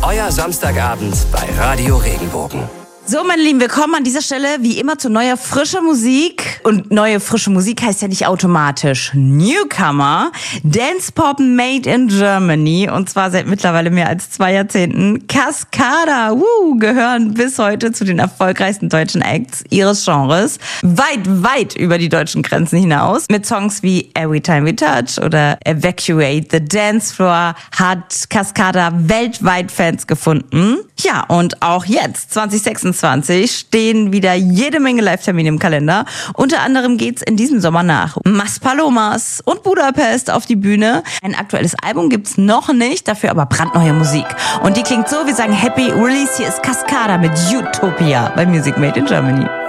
Euer Samstagabend bei Radio Regenbogen. So, meine Lieben, wir kommen an dieser Stelle wie immer zu neuer, frischer Musik. Und neue, frische Musik heißt ja nicht automatisch Newcomer. Dance Pop made in Germany. Und zwar seit mittlerweile mehr als 2 Jahrzehnten. Cascada, gehören bis heute zu den erfolgreichsten deutschen Acts ihres Genres. Weit, weit über die deutschen Grenzen hinaus. Mit Songs wie Every Time We Touch oder Evacuate the Dance Floor hat Cascada weltweit Fans gefunden. Ja, und auch jetzt, 2026, stehen wieder jede Menge Live-Termine im Kalender. Unter anderem geht's in diesem Sommer nach Maspalomas und Budapest auf die Bühne. Ein aktuelles Album gibt's noch nicht, dafür aber brandneue Musik. Und die klingt so, wir sagen Happy Release. Hier ist Cascada mit Utopia bei Music Made in Germany.